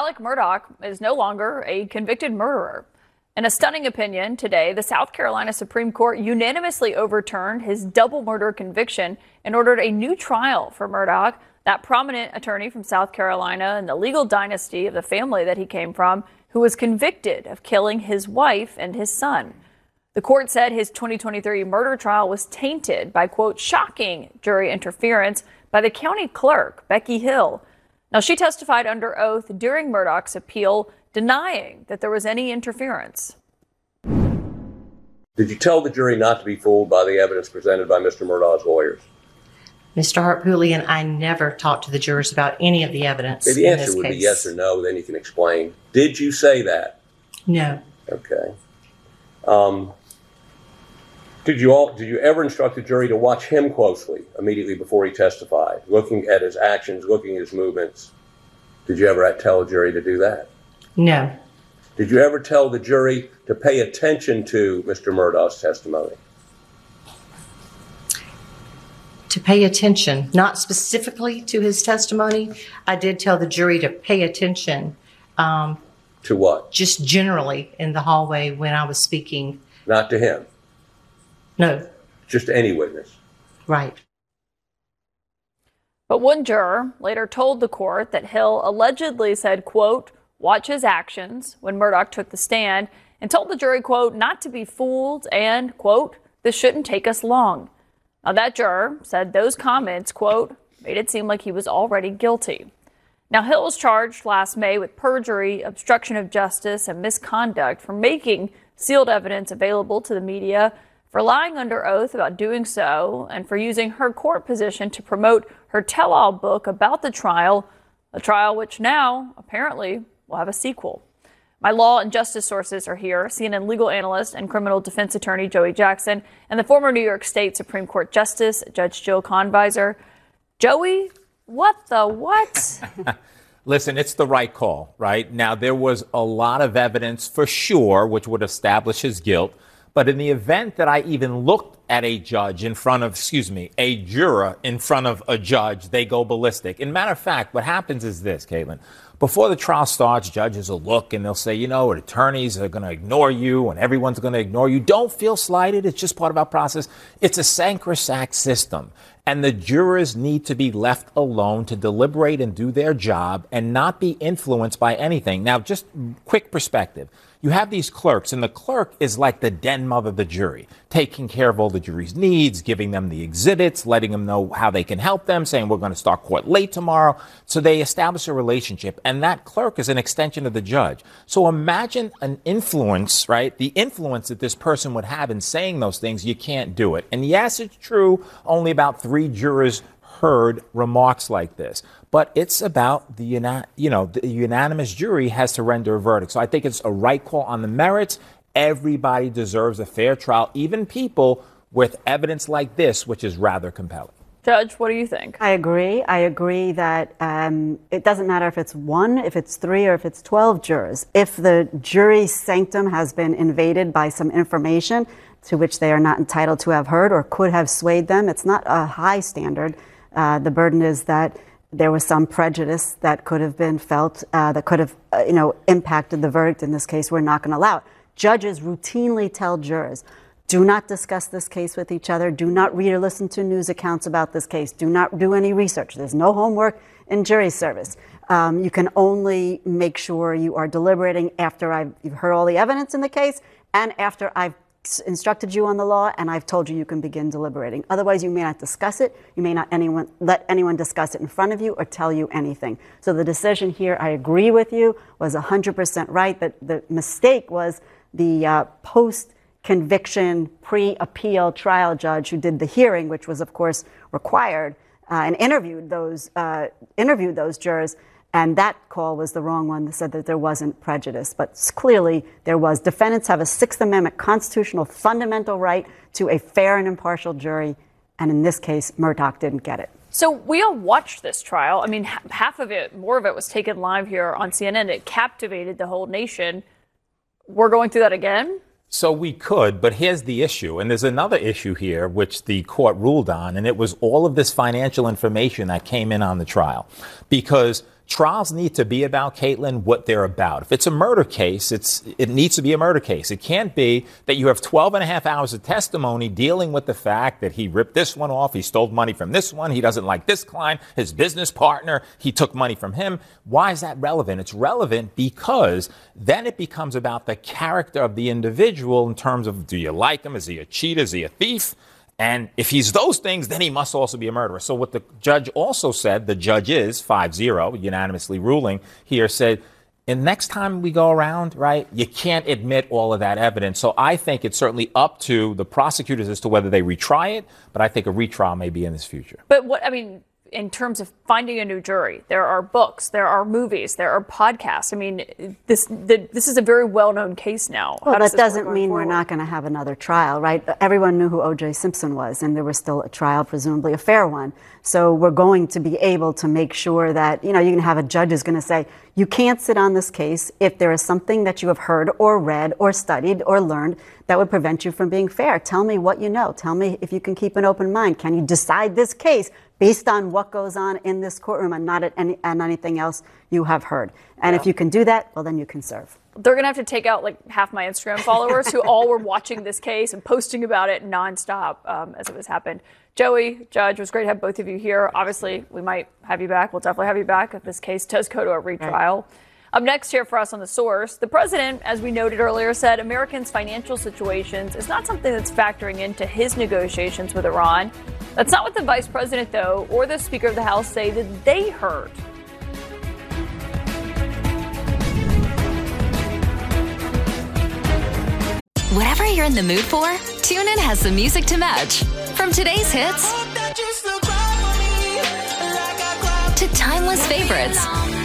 Alec Murdaugh is no longer a convicted murderer. In a stunning opinion today, the South Carolina Supreme Court unanimously overturned his double murder conviction and ordered a new trial for Murdaugh, that prominent attorney from South Carolina and the legal dynasty of the family that he came from, who was convicted of killing his wife and his son. The court said his 2023 murder trial was tainted by, quote, shocking jury interference by the county clerk, Becky Hill. Now, she testified under oath during Murdaugh's appeal, denying that there was any interference. Did you tell the jury not to be fooled by the evidence presented by Mr. Murdaugh's lawyers? Mr. Harpootlian, I never talked to the jurors about any of the evidence. The answer would be yes or no, then you can explain. Did you say that? No. Okay. Did you ever instruct the jury to watch him closely immediately before he testified, looking at his actions, looking at his movements? Did you ever tell a jury to do that? No. Did you ever tell the jury to pay attention to Mr. Murdaugh's testimony? To pay attention, not specifically to his testimony. I did tell the jury to pay attention. To what? Just generally in the hallway when I was speaking. Not to him? No. Just any witness? Right. But one juror later told the court that Hill allegedly said, quote, watch his actions when Murdaugh took the stand, and told the jury, quote, not to be fooled and, quote, this shouldn't take us long. Now, that juror said those comments, quote, made it seem like he was already guilty. Now, Hill was charged last May with perjury, obstruction of justice, and misconduct for making sealed evidence available to the media, for lying under oath about doing so, and for using her court position to promote her tell-all book about the trial, a trial which now apparently will have a sequel. My law and justice sources are here: CNN legal analyst and criminal defense attorney Joey Jackson, and the former New York State Supreme Court Justice, Judge Jill Konviser. Joey, what the what? Listen, it's the right call, right? Now, there was a lot of evidence for sure which would establish his guilt. But in the event that I even looked at a judge in front of, a juror in front of a judge, they go ballistic. And matter of fact, what happens is this, Caitlin. Before the trial starts, judges will look and they'll say, you know, attorneys are going to ignore you and everyone's going to ignore you. Don't feel slighted. It's just part of our process. It's a sacrosanct system. And the jurors need to be left alone to deliberate and do their job and not be influenced by anything. Now, just quick perspective. You have these clerks, and the clerk is like the den mother of the jury, taking care of all the jury's needs, giving them the exhibits, letting them know how they can help them, saying we're going to start court late tomorrow. So they establish a relationship, and that clerk is an extension of the judge. So imagine an influence, right? The influence that this person would have in saying those things, you can't do it. And yes, it's true, only about 3 jurors heard remarks like this. But it's about the unanimous jury has to render a verdict. So I think it's a right call on the merits. Everybody deserves a fair trial, even people with evidence like this, which is rather compelling. Judge, what do you think? I agree. I agree that it doesn't matter if it's 1, if it's 3, or if it's 12 jurors. If the jury's sanctum has been invaded by some information to which they are not entitled to have heard or could have swayed them, it's not a high standard. The burden is that there was some prejudice that could have been felt, that could have, impacted the verdict. In this case, we're not going to allow it. Judges routinely tell jurors, do not discuss this case with each other. Do not read or listen to news accounts about this case. Do not do any research. There's no homework in jury service. You can only make sure you are deliberating after you've heard all the evidence in the case and after I've instructed you on the law and I've told you can begin deliberating. Otherwise, you may not discuss it. You may not let anyone discuss it in front of you or tell you anything. So the decision here, I agree with you, was 100% right. That the mistake was the post-conviction, pre-appeal trial judge who did the hearing, which was, of course, required, and interviewed those jurors. And that call was the wrong one that said that there wasn't prejudice. But clearly there was. Defendants have a Sixth Amendment constitutional fundamental right to a fair and impartial jury. And in this case, Murdaugh didn't get it. So we all watched this trial. I mean, half of it, more of it was taken live here on CNN. It captivated the whole nation. We're going through that again? So we could, but here's the issue. And there's another issue here, which the court ruled on, and it was all of this financial information that came in on the trial. Because trials need to be about, Caitlin, what they're about. If it's a murder case, it needs to be a murder case. It can't be that you have 12 and a half hours of testimony dealing with the fact that he ripped this one off, he stole money from this one, he doesn't like this client, his business partner, he took money from him. Why is that relevant? It's relevant because then it becomes about the character of the individual in terms of, do you like him? Is he a cheat? Is he a thief? And if he's those things, then he must also be a murderer. So what the judge also said, the judge is 5-0, unanimously ruling here, said, and next time we go around, right, you can't admit all of that evidence. So I think it's certainly up to the prosecutors as to whether they retry it, but I think a retrial may be in this future. But in terms of finding a new jury, there are books, there are movies, there are podcasts. I mean, this is a very well-known case now. Well, that doesn't mean we're not going to have another trial, right? Everyone knew who O.J. Simpson was, and there was still a trial, presumably a fair one. So we're going to be able to make sure that, you can have a judge who's going to say, you can't sit on this case if there is something that you have heard or read or studied or learned that would prevent you from being fair. Tell me what you know. Tell me if you can keep an open mind. Can you decide this case based on what goes on in this courtroom and not on anything else you have heard? And if you can do that, well, then you can serve. They're going to have to take out like half my Instagram followers who all were watching this case and posting about it nonstop as it was happened. Joey, Judge, it was great to have both of you here. Obviously, we might have you back. We'll definitely have you back if this case does go to a retrial. Right. Up next here for us on The Source, the president, as we noted earlier, said Americans' financial situations is not something that's factoring into his negotiations with Iran. That's not what the vice president, though, or the Speaker of the House say that they heard. Whatever you're in the mood for, TuneIn has the music to match. From today's hits to timeless favorites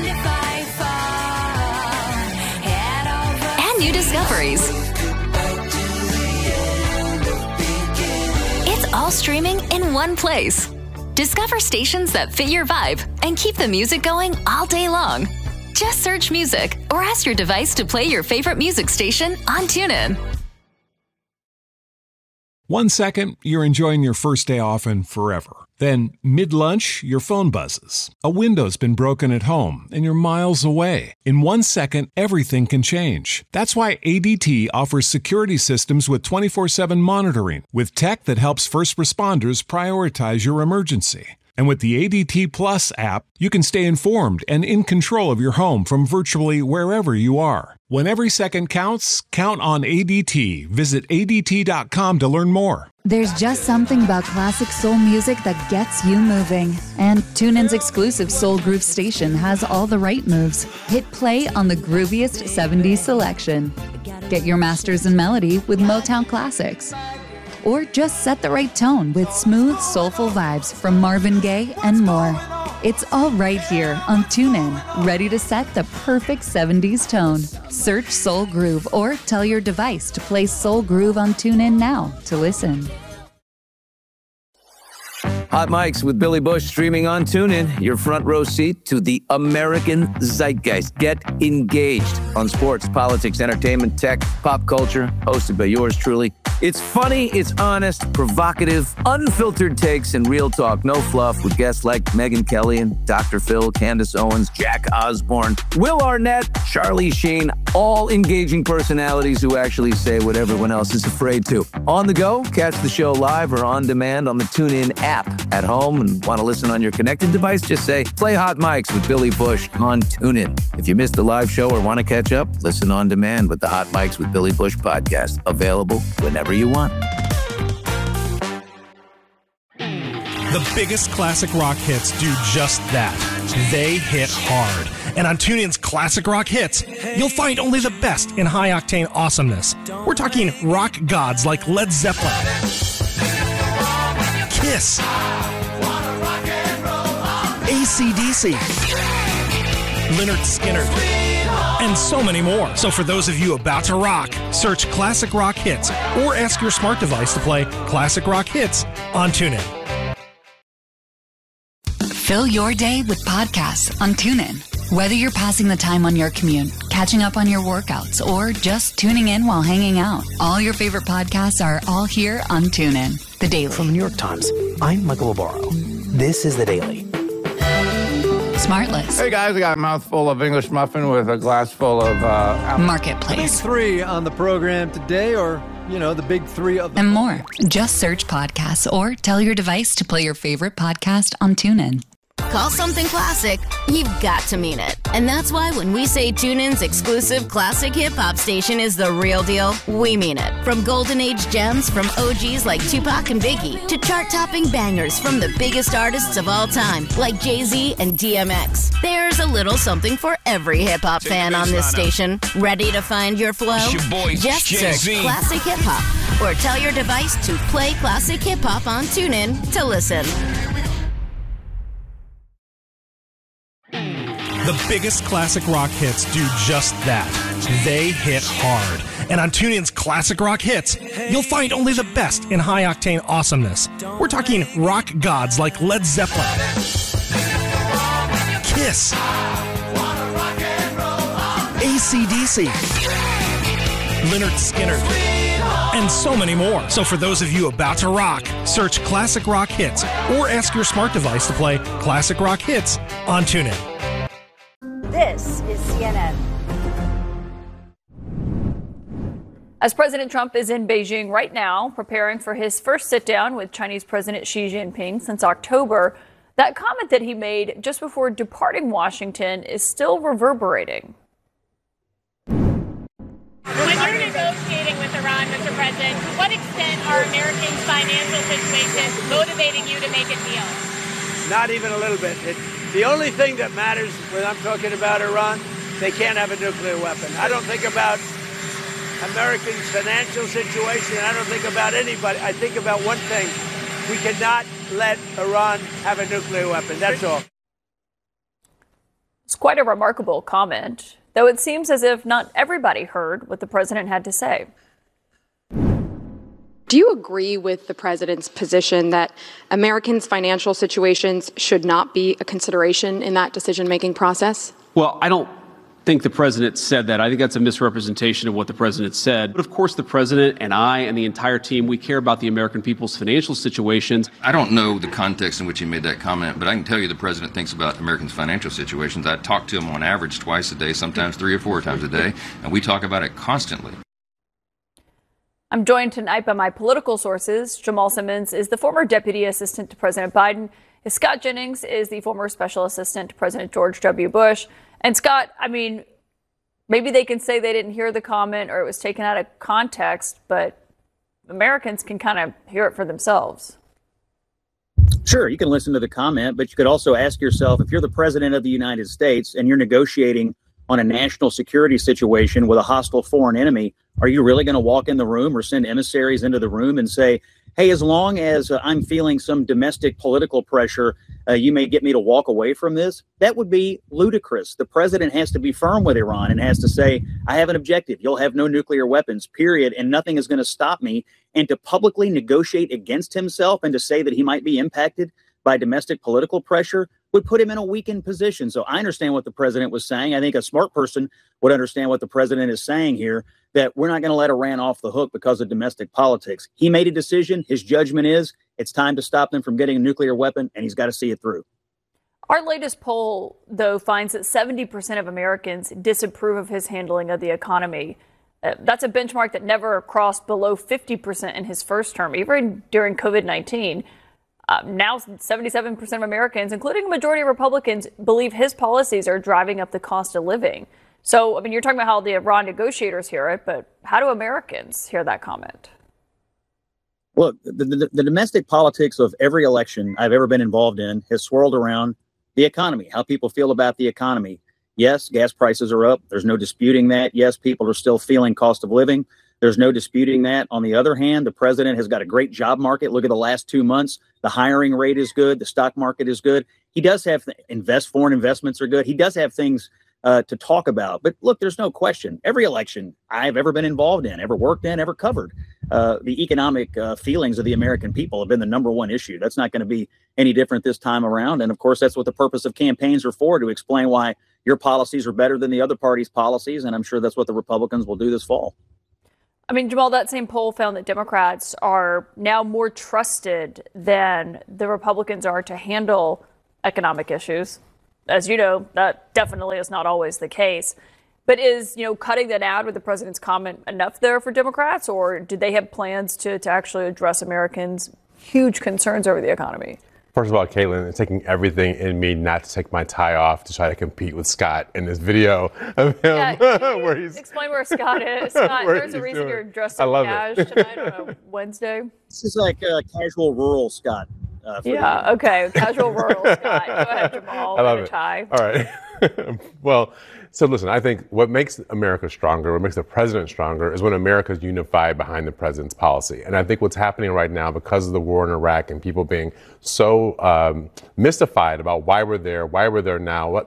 and new discoveries. It's all streaming in one place. Discover stations that fit your vibe and keep the music going all day long. Just search music or ask your device to play your favorite music station on TuneIn. 1 second, you're enjoying your first day off and forever. Then, mid-lunch, your phone buzzes. A window's been broken at home and you're miles away. In 1 second, everything can change. That's why ADT offers security systems with 24/7 monitoring, with tech that helps first responders prioritize your emergency. And with the ADT Plus app, you can stay informed and in control of your home from virtually wherever you are. When every second counts, count on ADT. Visit ADT.com to learn more. There's just something about classic soul music that gets you moving. And TuneIn's exclusive Soul Groove station has all the right moves. Hit play on the grooviest 70s selection. Get your masters in melody with Motown Classics. Or just set the right tone with smooth, soulful vibes from Marvin Gaye and more. It's all right here on TuneIn, ready to set the perfect 70s tone. Search Soul Groove or tell your device to play Soul Groove on TuneIn now to listen. Hot Mics with Billy Bush streaming on TuneIn, your front row seat to the American zeitgeist. Get engaged on sports, politics, entertainment, tech, pop culture, hosted by yours truly. It's funny, it's honest, provocative, unfiltered takes, and real talk. No fluff with guests like Megyn Kelly and Dr. Phil, Candace Owens, Jack Osborne, Will Arnett, Charlie Sheen, all engaging personalities who actually say what everyone else is afraid to. On the go, catch the show live or on demand on the TuneIn app. At home and want to listen on your connected device, just say, play Hot Mics with Billy Bush on TuneIn. If you missed the live show or want to catch up, listen on demand with the Hot Mics with Billy Bush podcast. Available whenever you want. The biggest classic rock hits do just that. They hit hard. And on TuneIn's Classic Rock Hits, you'll find only the best in high-octane awesomeness. We're talking rock gods like Led Zeppelin, Kiss, AC/DC, Lynyrd Skynyrd, and so many more. So for those of you about to rock, search Classic Rock Hits or ask your smart device to play Classic Rock Hits on TuneIn. Fill your day with podcasts on TuneIn. Whether you're passing the time on your commute, catching up on your workouts, or just tuning in while hanging out, all your favorite podcasts are all here on TuneIn. The Daily. From the New York Times, I'm Michael Obaro. This is The Daily. Smartless. Hey guys, I got a mouthful of English muffin with a glass full of Marketplace. The big three on the program today, or, the big three of the... And more. Just search podcasts or tell your device to play your favorite podcast on TuneIn. Call something classic, you've got to mean it. And that's why when we say TuneIn's exclusive classic hip-hop station is the real deal, we mean it. From golden age gems from OGs like Tupac and Biggie to chart-topping bangers from the biggest artists of all time like Jay-Z and DMX. There's a little something for every hip-hop fan on this station. Ready to find your flow? Just search classic hip-hop or tell your device to play classic hip-hop on TuneIn to listen. The biggest classic rock hits do just that. They hit hard. And on TuneIn's Classic Rock Hits, you'll find only the best in high-octane awesomeness. We're talking rock gods like Led Zeppelin, Kiss, AC/DC, Lynyrd Skynyrd, and so many more. So for those of you about to rock, search Classic Rock Hits or ask your smart device to play Classic Rock Hits on TuneIn. This is CNN. As President Trump is in Beijing right now, preparing for his first sit-down with Chinese President Xi Jinping since October, that comment that he made just before departing Washington is still reverberating. When you're negotiating with Iran, Mr. President, to what extent are Americans' financial situations motivating you to make a deal? Not even a little bit. The only thing that matters when I'm talking about Iran, they can't have a nuclear weapon. I don't think about Americans' financial situation. I don't think about anybody. I think about one thing. We cannot let Iran have a nuclear weapon. That's all. It's quite a remarkable comment, though it seems as if not everybody heard what the president had to say. Do you agree with the president's position that Americans' financial situations should not be a consideration in that decision-making process? Well, I don't think the president said that. I think that's a misrepresentation of what the president said. But of course, the president and I and the entire team, we care about the American people's financial situations. I don't know the context in which he made that comment, but I can tell you the president thinks about Americans' financial situations. I talk to him on average twice a day, sometimes 3 or 4 times a day, and we talk about it constantly. I'm joined tonight by my political sources. Jamal Simmons is the former deputy assistant to President Biden. Scott Jennings is the former special assistant to President George W. Bush. And Scott, maybe they can say they didn't hear the comment or it was taken out of context, but Americans can kind of hear it for themselves. Sure, you can listen to the comment, but you could also ask yourself, if you're the president of the United States and you're negotiating on a national security situation with a hostile foreign enemy, are you really going to walk in the room or send emissaries into the room and say, hey, as long as I'm feeling some domestic political pressure, you may get me to walk away from this? That would be ludicrous. The president has to be firm with Iran and has to say, I have an objective. You'll have no nuclear weapons, period, and nothing is going to stop me. And to publicly negotiate against himself and to say that he might be impacted by domestic political pressure would put him in a weakened position. So I understand what the president was saying. I think a smart person would understand what the president is saying here, that we're not going to let Iran off the hook because of domestic politics. He made a decision. His judgment is it's time to stop them from getting a nuclear weapon, and he's got to see it through. Our latest poll, though, finds that 70% of Americans disapprove of his handling of the economy. That's a benchmark that never crossed below 50% in his first term, even during COVID-19. Now, 77% of Americans, including a majority of Republicans, believe his policies are driving up the cost of living. So, you're talking about how the Iran negotiators hear it, but how do Americans hear that comment? Look, the domestic politics of every election I've ever been involved in has swirled around the economy, how people feel about the economy. Yes, gas prices are up. There's no disputing that. Yes, people are still feeling cost of living. There's no disputing that. On the other hand, the president has got a great job market. Look at the last 2 months. The hiring rate is good. The stock market is good. He does have foreign investments are good. He does have things to talk about. But look, there's no question. Every election I've ever been involved in, ever worked in, ever covered, the economic feelings of the American people have been the number one issue. That's not going to be any different this time around. And of course, that's what the purpose of campaigns are for, to explain why your policies are better than the other party's policies. And I'm sure that's what the Republicans will do this fall. Jamal, that same poll found that Democrats are now more trusted than the Republicans are to handle economic issues. as you know, that definitely is not always the case. But is, cutting that out with the president's comment enough there for Democrats, or do they have plans to actually address Americans' huge concerns over the economy? First of all, Caitlin, it's taking everything in me not to take my tie off to try to compete with Scott in this video of him. Where he's explain where Scott is. Scott, there's a reason you're dressed in cash tonight on a Wednesday. This is like casual rural Scott. Okay, casual rural Scott. Go ahead, Jamal. I love it. Tie. All right. Well, so listen, I think what makes America stronger, what makes the president stronger, is when America is unified behind the president's policy. And I think what's happening right now, because of the war in Iraq and people being so mystified about why we're there now,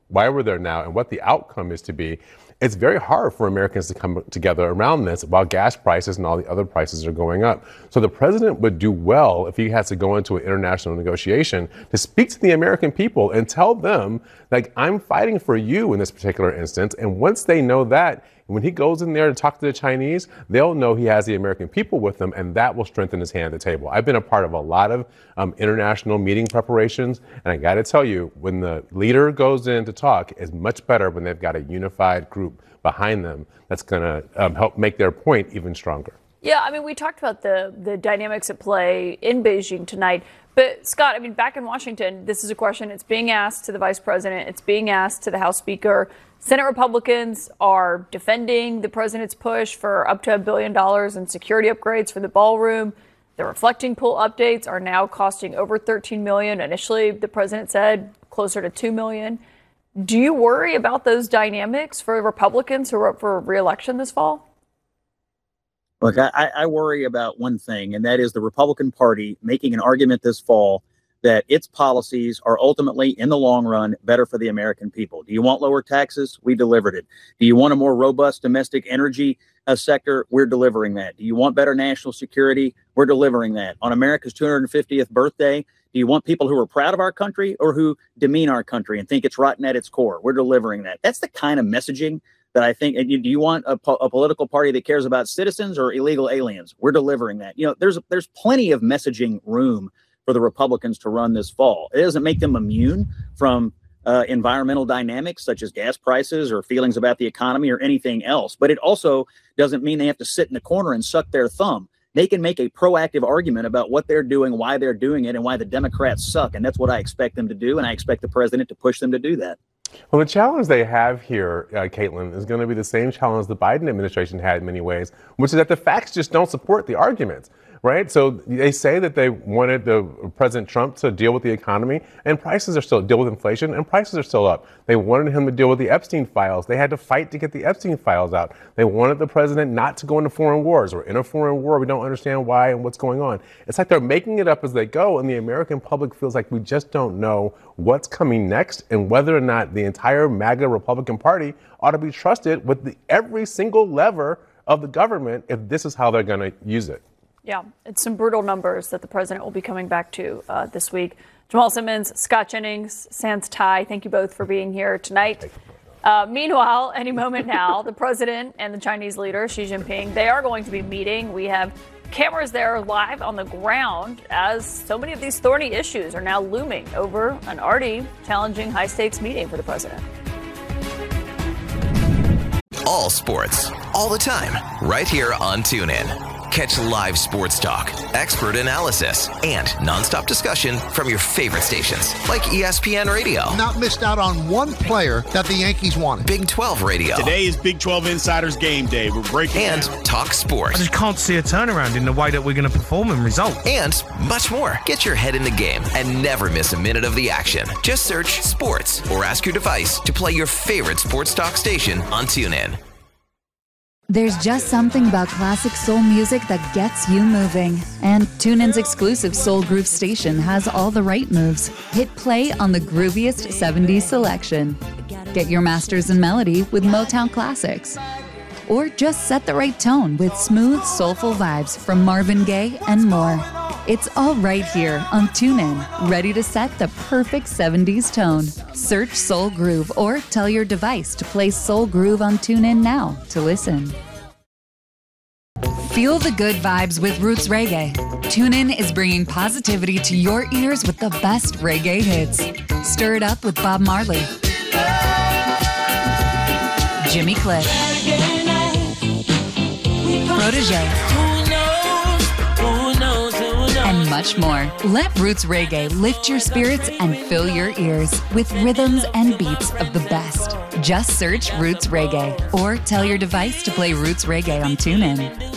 and what the outcome is to be, it's very hard for Americans to come together around this while gas prices and all the other prices are going up. So the president would do well if he has to go into an international negotiation to speak to the American people and tell them, like, I'm fighting for you in this particular instance. And once they know that, when he goes in there to talk to the Chinese, they'll know he has the American people with him, and that will strengthen his hand at the table. I've been a part of a lot of international meeting preparations, and I got to tell you, when the leader goes in to talk, it's much better when they've got a unified group behind them that's going to help make their point even stronger. Yeah, I mean, we talked about the dynamics at play in Beijing tonight. But, Scott, I mean, back in Washington, this is a question. It's being asked to the vice president. It's being asked to the House Speaker. Senate Republicans are defending the president's push for up to $1 billion in security upgrades for the ballroom. The reflecting pool updates are now costing over $13 million. Initially, the president said closer to $2 million. Do you worry about those dynamics for Republicans who are up for re-election this fall? Look, I worry about one thing, and that is the Republican Party making an argument this fall that its policies are ultimately, in the long run, better for the American people. Do you want lower taxes? We delivered it. Do you want a more robust domestic energy sector? We're delivering that. Do you want better national security? We're delivering that. On America's 250th birthday, do you want people who are proud of our country or who demean our country and think it's rotten at its core? We're delivering that. That's the kind of messaging that I think. And do you want a political party that cares about citizens or illegal aliens? We're delivering that. There's plenty of messaging room for the Republicans to run this fall. It doesn't make them immune from environmental dynamics such as gas prices or feelings about the economy or anything else. But it also doesn't mean they have to sit in the corner and suck their thumb. They can make a proactive argument about what they're doing, why they're doing it, and why the Democrats suck. And that's what I expect them to do. And I expect the president to push them to do that. Well, the challenge they have here, Caitlin, is going to be the same challenge the Biden administration had in many ways, which is that the facts just don't support the arguments. Right. So they say that they wanted President Trump to deal with the economy, and prices are still deal with inflation, and prices are still up. They wanted him to deal with the Epstein files. They had to fight to get the Epstein files out. They wanted the president not to go into foreign wars. We're in a foreign war. We don't understand why and what's going on. It's like they're making it up as they go, and the American public feels like we just don't know what's coming next and whether or not the entire MAGA Republican Party ought to be trusted with every single lever of the government if this is how they're going to use it. Yeah, it's some brutal numbers that the president will be coming back to this week. Jamal Simmons, Scott Jennings, Sans Ty, thank you both for being here tonight. Meanwhile, any moment now, the president and the Chinese leader, Xi Jinping, they are going to be meeting. We have cameras there live on the ground as so many of these thorny issues are now looming over an already challenging high-stakes meeting for the president. All sports, all the time, right here on TuneIn. Catch live sports talk, expert analysis, and nonstop discussion from your favorite stations like ESPN Radio. Not missed out on one player that the Yankees wanted. Big 12 Radio. Today is Big 12 Insiders Game Day. We're breaking and down. Talk sports. I just can't see a turnaround in the way that we're going to perform and result. And much more. Get your head in the game and never miss a minute of the action. Just search sports or ask your device to play your favorite sports talk station on TuneIn. There's just something about classic soul music that gets you moving. And TuneIn's exclusive Soul Groove station has all the right moves. Hit play on the grooviest 70s selection. Get your masters in melody with Motown classics. Or just set the right tone with smooth, soulful vibes from Marvin Gaye and more. It's all right here on TuneIn, ready to set the perfect 70s tone. Search Soul Groove or tell your device to play Soul Groove on TuneIn now to listen. Feel the good vibes with Roots Reggae. TuneIn is bringing positivity to your ears with the best reggae hits. Stir It Up with Bob Marley, Jimmy Cliff, Protégé, and much more. Let Roots Reggae lift your spirits and fill your ears with rhythms and beats of the best. Just search Roots Reggae or tell your device to play Roots Reggae on TuneIn.